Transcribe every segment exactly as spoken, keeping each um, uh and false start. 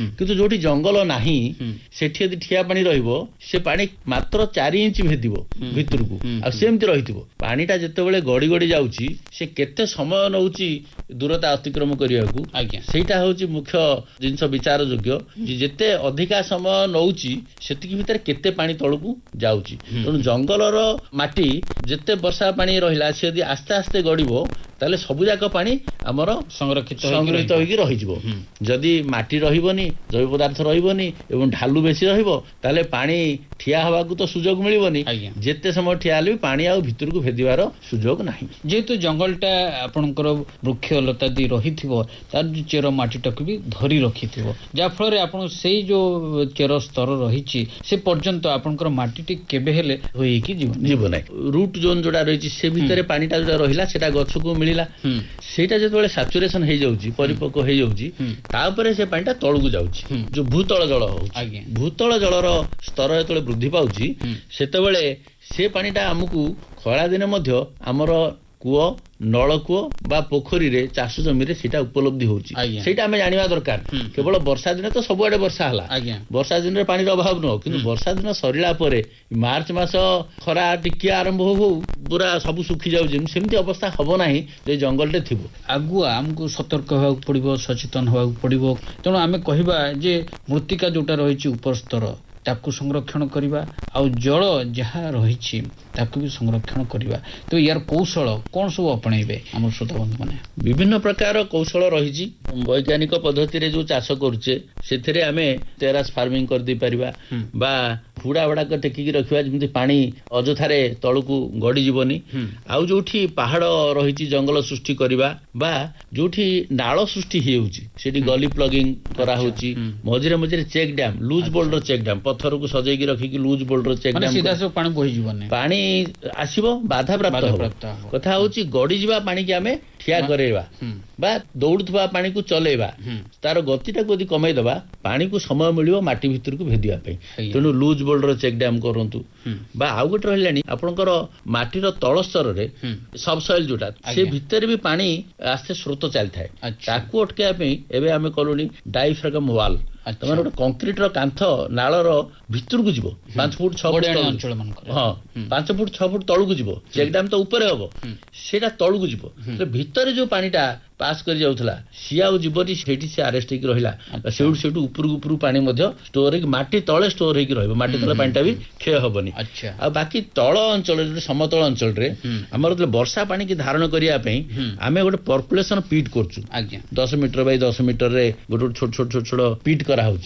କିନ୍ତୁ ଯୋଉଠି ଜଙ୍ଗଲ ନାହିଁ ସେଠି ଯଦି ଠିଆ ପାଣି ରହିବ ସେ ପାଣି ମାତ୍ର ଚାରି ଇଞ୍ଚ ଭେଦିବ ଭିତରକୁ ଆଉ ସେମିତି ରହିଥିବ। ପାଣିଟା ଯେତେବେଳେ ଗଡି ଗଡି ଯାଉଛି ସେ କେତେ ସମୟ ନଉଛି ଦୂରତା ଅତିକ୍ରମ କରିବାକୁ ସେଇଟା ହଉଛି ମୁଖ୍ୟ ଜିନିଷ ବିଚାର ଯୋଗ୍ୟ। ଯେତେ ଅଧିକା ସମୟ ନଉଛି ସେତିକି ଭିତରେ କେତେ ପାଣି ତଳକୁ ଯାଉଛି। ତେଣୁ ଜଙ୍ଗଲର ମାଟି ଯେତେ ବର୍ଷା ପାଣି ରହିଲା ସେ ଯଦି ଆସ୍ତେ ଆସ୍ତେ ଗଡିବ ତାହେଲେ ସବୁଯାକ ପାଣି ଆମର ସଂରକ୍ଷିତ ସଂରକ୍ଷିତ ହୋଇକି ରହିଯିବ। ଯଦି ମାଟି ରହିବନି, ଜୈବ ପଦାର୍ଥ ରହିବନି ଏବଂ ଢାଲୁ ବେଶୀ ରହିବ ତାହେଲେ ପାଣି ଠିଆ ହେବାକୁ ତ ସୁଯୋଗ ମିଳିବନି। ଯେତେ ସମୟ ଠିଆ ହେଲେ ବି ପାଣି ଆଉ ଭିତରକୁ ଭେଦିବାର ସୁଯୋଗ ନାହିଁ। ଯେହେତୁ ଜଙ୍ଗଲଟା ଆପଣଙ୍କର ବୃକ୍ଷ ଲତା ଦେଇ ରହିଥିବ ତାର ଯୋଉ ଚେର ମାଟିଟାକୁ ବି ଧରି ରଖିଥିବ ଯାହାଫଳରେ ଆପଣ ସେଇ ଯୋଉ ଚେର ସ୍ତର ରହିଛି ସେ ପର୍ଯ୍ୟନ୍ତ ଆପଣଙ୍କର ମାଟିଟି କେବେ ହେଲେ ହୋଇକି ଯିବ ଯିବ ନାହିଁ। ରୁଟ୍ ଜୋନ୍ ଯୋଉଟା ରହିଛି ସେ ଭିତରେ ପାଣିଟା ଯୋଉଟା ରହିଲା ସେଟା ଗଛକୁ ମିଳିଲା। ସେଇଟା ଯେତେବେଳେ ସାଚୁରେସନ ହେଇଯାଉଛି ପରିପକ୍ୱ ହେଇଯାଉଛି ତାପରେ ସେ ପାଣିଟା ତଳକୁ ଯାଉଛି ଯୋଉ ଭୂତଳ ଜଳ ହଉଛି। ଭୂତଳ ଜଳର ସ୍ତର ଯେତେବେଳେ ବୃଦ୍ଧି ପାଉଛି ସେତେବେଳେ ସେ ପାଣିଟା ଆମକୁ ଖରା ଦିନେ ମଧ୍ୟ ଆମର କୂଅ ନଳକୂଅ ବା ପୋଖରୀରେ ଚାଷ ଜମିରେ ସେଇଟା ଉପଲବ୍ଧି ହଉଛି। ସେଇଟା ଆମେ ଜାଣିବା ଦରକାର। କେବଳ ବର୍ଷା ଦିନେ ତ ସବୁଆଡେ ବର୍ଷା ହେଲା, ବର୍ଷା ଦିନରେ ପାଣିର ଅଭାବ ନୁହଁ, କିନ୍ତୁ ବର୍ଷା ଦିନ ସରିଲା ପରେ ମାର୍ଚ୍ଚ ମାସ ଖରା ଟିକେ ଆରମ୍ଭ ହଉ ହଉ ପୁରା ସବୁ ଶୁଖି ଯାଉଛି ସେମିତି ଅବସ୍ଥା ହବ ନାହିଁ ଯେ ଜଙ୍ଗଲଟେ ଥିବ। ଆଗୁଆ ଆମକୁ ସତର୍କ ହେବାକୁ ପଡିବ, ସଚେତନ ହେବାକୁ ପଡିବ। ତେଣୁ ଆମେ କହିବା ଯେ ମୃତ୍ତିକା ଯୋଉଟା ରହିଛି ଉପରସ୍ତର ତାକୁ ସଂରକ୍ଷଣ କରିବା ଆଉ ଜଳ ଯାହା ରହିଛି ତାକୁ ବି ସଂରକ୍ଷଣ କରିବା। ତ ୟାର କୌଶଳ କଣ ସବୁ ଆପଣେଇବେ ଆମର ଶ୍ରୋତା ବନ୍ଧୁ ମାନେ? ବିଭିନ୍ନ ପ୍ରକାର କୌଶଳ ରହିଛି। ବୈଜ୍ଞାନିକ ପଦ୍ଧତିରେ ଯୋଉ ଚାଷ କରୁଛେ ସେଥିରେ ଆମେ ଟେରାସ ଫାର୍ମିଂ କରିଦେଇ ପାରିବା ବା ହୁଡା ଗୁଡାକ ଟେକିକି ରଖିବା ଯେମିତି ପାଣି ଅଯଥାରେ ତଳକୁ ଗଡିଯିବନି। ଆଉ ଯୋଉଠି ପାହାଡ ରହିଛି ଜଙ୍ଗଲ ସୃଷ୍ଟି କରିବା ବା ଯୋଉଠି ନାଳ ସୃଷ୍ଟି ହେଇଯାଉଛି ସେଠି ଗଲି ପ୍ଲଗିଂ କରାହଉଛି। ମଝିରେ ମଝିରେ check dam, lose boulder check dam ପଥରକୁ ସଜେଇକି ରଖିକି ଲୁଜ୍ ବୋଲ୍ଡର ଚେକ୍ ଡ୍ୟାମ୍ ପାଣି ବୋହିଯିବନି, ପାଣି ଆସିବ ବାଧାପ୍ରାପ୍ତ ହବ। କଥା ହଉଛି ଗଡିଯିବା ପାଣିକି ଆମେ ଠିଆ କରେଇବା ବା ଦୌଡୁଥିବା ପାଣିକୁ ଚଲେଇବା, ତାର ଗତିଟାକୁ ଯଦି କମେଇଦବା ପାଣିକୁ ସମୟ ମିଳିବ ମାଟି ଭିତରକୁ ଭେଦିବା ପାଇଁ। ତେଣୁ ଲୁଜ୍ ବୋଲ୍ଡର ଚେକ୍ ଡ୍ୟାମ୍ କରନ୍ତୁ। ବା ଆଉ ଗୋଟେ ରହିଲାଣି ଆପଣଙ୍କର ମାଟିର ତଳ ସ୍ତରରେ ସବସଏଲ୍ ଯୋଉଟା ସେ ଭିତରେ ବି ପାଣି ଆସ୍ତେ ସ୍ରୋତ ଚାଲିଥାଏ, ତାକୁ ଅଟକେଇବା ପାଇଁ ଏବେ ଆମେ କଲୁଣି ଡାଇଫ୍ରାଗମ୍ ୱାଲ୍। ତମର ଗୋଟେ କଂକ୍ରିଟର କାନ୍ଥ ନାଳର ଭିତରକୁ ଯିବ ପାଞ୍ଚ ଫୁଟ ଛଅ ଫୁଟ ହଁ ପାଞ୍ଚ ଫୁଟ ଛଅ ଫୁଟ ତଳକୁ ଯିବ। ଚେକ୍ ଡ୍ୟାମ୍ ତ ଉପରେ ହବ, ସେଇଟା ତଳକୁ ଯିବ। ଭିତରେ ଯୋଉ ପାଣିଟା ପାସ୍ କରି ଯାଉଥିଲା ସିଏ ଆଉ ଯିବନି, ସେଇଠି ସେ ଆରେଷ୍ଟ ହେଇକି ରହିଲା। ସେଇଠୁ ସେଇଠୁ ଉପରକୁ ଉପରକୁ ପାଣି ମଧ୍ୟ ଷ୍ଟୋର ହେଇକି ମାଟି ତଳେ ଷ୍ଟୋର ହେଇକି ରହିବ, ମାଟି ତଳେ ପାଣିଟା ବି କ୍ଷୟ ହବନି। ଆଉ ବାକି ତଳ ଅଞ୍ଚଳରେ ସମତଳ ଅଞ୍ଚଳରେ ଆମର ବର୍ଷା ପାଣିକି ଧାରଣ କରିବା ପାଇଁ ଆମେ ଗୋଟେ ପର୍କୁଲେସନ ପିଟ୍ କରୁଛୁ। ଦଶ ମିଟର ବାଇ ଦଶ ମିଟରରେ ଗୋଟେ ଛୋଟ ଛୋଟ ଛୋଟ ଛୋଟ ପିଟ୍ କରାହଉଛି,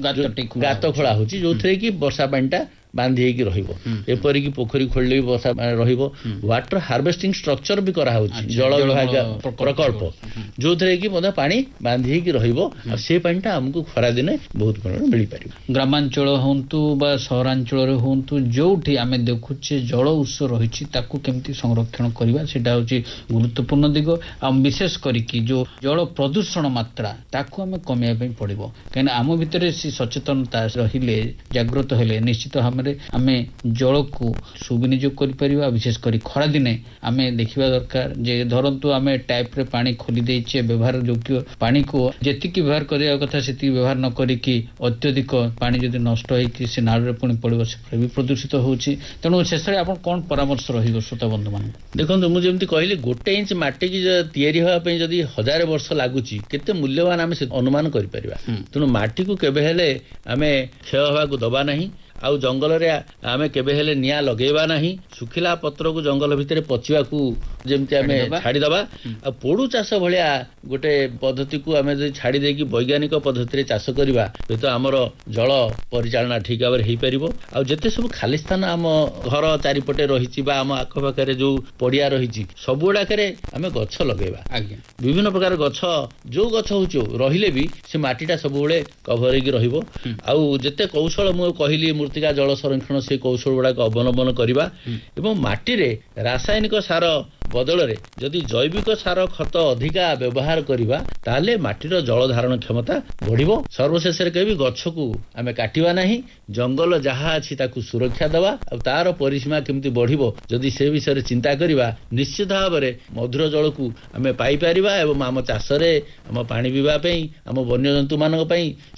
ଗାତ ଖୋଳା ହଉଛି ଯୋଉଥିରେ କି ବର୍ଷା ପାଣିଟା ବାନ୍ଧି ହେଇକି ରହିବ। ଏପରିକି ପୋଖରୀ ଖୋଳିଲେ ବି ବର୍ଷା ରହିବ। ୱାଟର ହାର୍ଭେଷ୍ଟିଂ ଷ୍ଟ୍ରକ୍ଚର ବି କରାହଉଛି, ଜଳ ବିଭାଗ ପ୍ରକଳ୍ପ ଯୋଉଥିରେ କି ମଧ୍ୟ ପାଣି ବାନ୍ଧି ହେଇକି ରହିବ। ଆଉ ସେ ପାଣିଟା ଆମକୁ ଖରା ଦିନେ ବହୁତ ପରିମାଣରେ ମିଳିପାରିବ। ଗ୍ରାମାଞ୍ଚଳ ହୁଅନ୍ତୁ ବା ସହରାଞ୍ଚଳରେ ହୁଅନ୍ତୁ ଯୋଉଠି ଆମେ ଦେଖୁଛେ ଜଳ ଉତ୍ସ ରହିଛି ତାକୁ କେମିତି ସଂରକ୍ଷଣ କରିବା ସେଇଟା ହଉଛି ଗୁରୁତ୍ୱପୂର୍ଣ୍ଣ ଦିଗ। ଆଉ ବିଶେଷ କରିକି ଯୋଉ ଜଳ ପ୍ରଦୂଷଣ ମାତ୍ରା ତାକୁ ଆମେ କମେଇବା ପାଇଁ ପଡିବ, କାହିଁକିନା ଆମ ଭିତରେ ସେ ସଚେତନତା ରହିଲେ ଜାଗ୍ରତ ହେଲେ ନିଶ୍ଚିତ ଭାବରେ ଆମେ ଜଳକୁ ସୁବିନିଯୋଗ କରିପାରିବା। ବିଶେଷ କରି ଖରାଦିନେ ଆମେ ଦେଖିବା ଦରକାର ଯେ ଧରନ୍ତୁ ଆମେ ଟ୍ୟାପରେ ପାଣି ଖୋଲି ଦେଇଛେ, ବ୍ୟବହାର ଯୋଗ୍ୟ ପାଣିକୁ ଯେତିକି ବ୍ୟବହାର କରିବା କଥା ସେତିକି ବ୍ୟବହାର ନ କରିକି ଅତ୍ୟଧିକ ପାଣି ଯଦି ନଷ୍ଟ ହେଇକି ସେ ନାଳରେ ପୁଣି ପଡ଼ିବ ସେ ବି ପ୍ରଦୂଷିତ ହେଉଛି। ତେଣୁ ଶେଷରେ ଆପଣ କ'ଣ ପରାମର୍ଶ ରହିବ ଶ୍ରୋତା ବନ୍ଧୁମାନଙ୍କୁ? ଦେଖନ୍ତୁ, ମୁଁ ଯେମିତି କହିଲି ଗୋଟେ ଇଞ୍ଚ ମାଟିକି ତିଆରି ହେବା ପାଇଁ ଯଦି ହଜାରେ ବର୍ଷ ଲାଗୁଛି କେତେ ମୂଲ୍ୟବାନ ଆମେ ଅନୁମାନ କରିପାରିବା। ତେଣୁ ମାଟିକୁ କେବେ ହେଲେ ଆମେ କ୍ଷୟ ହେବାକୁ ଦବା ନାହିଁ। ଆଉ ଜଙ୍ଗଲରେ ଆମେ କେବେ ହେଲେ ନିଆଁ ଲଗେଇବା ନାହିଁ। ଶୁଖିଲା ପତ୍ରକୁ ଜଙ୍ଗଲ ଭିତରେ ପଚିବାକୁ ଯେମିତି ଆମେ ଛାଡ଼ିଦବା। ଆଉ ପୋଡୁ ଚାଷ ଭଳିଆ ଗୋଟେ ପଦ୍ଧତିକୁ ଆମେ ଯଦି ଛାଡ଼ି ଦେଇକି ବୈଜ୍ଞାନିକ ପଦ୍ଧତିରେ ଚାଷ କରିବା ହୁଏତ ଆମର ଜଳ ପରିଚାଳନା ଠିକ ଭାବରେ ହେଇପାରିବ। ଆଉ ଯେତେ ସବୁ ଖାଲି ସ୍ଥାନ ଆମ ଘର ଚାରିପଟେ ରହିଛି ବା ଆମ ଆଖପାଖରେ ଯୋଉ ପଡିଆ ରହିଛି ସବୁ ଗୁଡାକରେ ଆମେ ଗଛ ଲଗେଇବା। ବିଭିନ୍ନ ପ୍ରକାର ଗଛ ଯୋଉ ଗଛ ହଉଛି ରହିଲେ ବି ସେ ମାଟିଟା ସବୁବେଳେ କଭର ହେଇକି ରହିବ। ଆଉ ଯେତେ କୌଶଳ ମୁଁ କହିଲି ମୃତ୍ତିକା ଜଳ ସଂରକ୍ଷଣ ସେ କୌଶଳ ଗୁଡାକ ଅବଲମ୍ବନ କରିବା ଏବଂ ମାଟିରେ ରାସାୟନିକ ସାର ବଦଳରେ ଯଦି ଜୈବିକ ସାର ଖତ ଅଧିକା ବ୍ୟବହାର କରିବା ତାହେଲେ ମାଟିର ଜଳ ଧାରଣ କ୍ଷମତା ବଢିବ। ସର୍ବଶେଷରେ କହିବି ଗଛକୁ ଆମେ କାଟିବା ନାହିଁ, ଜଙ୍ଗଲ ଯାହା ଅଛି ତାକୁ ସୁରକ୍ଷା ଦେବା। ଆଉ ତାର ପରିସୀମା କେମିତି ବଢିବ ଯଦି ସେ ବିଷୟରେ ଚିନ୍ତା କରିବା ନିଶ୍ଚିତ ଭାବରେ ମଧୁର ଜଳକୁ ଆମେ ପାଇପାରିବା ଏବଂ ଆମ ଚାଷରେ ଆମ ପାଣି ପିଇବା ପାଇଁ ଆମ ବନ୍ୟଜନ୍ତୁ ମାନଙ୍କ ପାଇଁ